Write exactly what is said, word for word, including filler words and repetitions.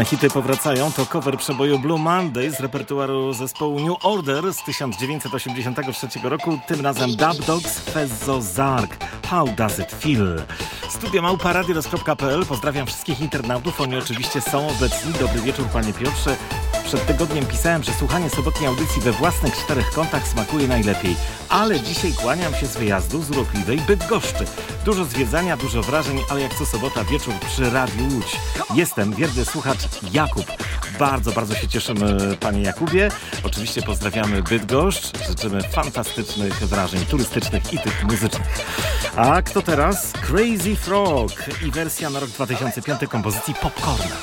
Hity powracają, to cover przeboju Blue Monday z repertuaru zespołu New Order z tysiąc dziewięćset osiemdziesiątego trzeciego roku, tym razem Dub Dogs Fezzo Zark. How does it feel? Studio małpa radiorys kropka pe el. Pozdrawiam wszystkich internautów, oni oczywiście są obecni. Dobry wieczór, panie Piotrze. Przed tygodniem pisałem, że słuchanie sobotniej audycji we własnych czterech kątach smakuje najlepiej. Ale dzisiaj kłaniam się z wyjazdu z urokliwej Bydgoszczy. Dużo zwiedzania, dużo wrażeń, ale jak co sobota wieczór przy Radiu Łódź. Jestem wierny słuchacz Jakub. Bardzo, bardzo się cieszymy, panie Jakubie. Oczywiście pozdrawiamy Bydgoszcz. Życzymy fantastycznych wrażeń turystycznych i tych muzycznych. A kto teraz? Crazy Frog i wersja na rok dwa tysiące piąty kompozycji Popcorn.